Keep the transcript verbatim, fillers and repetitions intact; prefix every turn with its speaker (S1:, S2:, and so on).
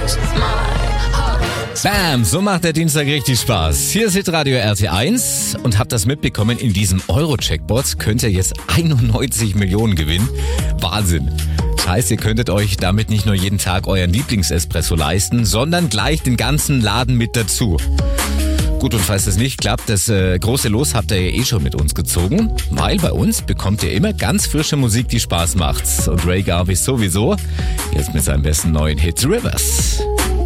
S1: Bam, so macht der Dienstag richtig Spaß. Hier ist Hitradio R T eins und habt das mitbekommen, in diesem Euro-Jackpot könnt ihr jetzt einundneunzig Millionen gewinnen. Wahnsinn. Das heißt, ihr könntet euch damit nicht nur jeden Tag euren Lieblingsespresso leisten, sondern gleich den ganzen Laden mit dazu. Gut, und falls das nicht klappt, das äh, große Los habt ihr ja eh schon mit uns gezogen, weil bei uns bekommt ihr immer ganz frische Musik, die Spaß macht. Und Ray Garvey sowieso, jetzt mit seinem besten neuen Hit Rivers.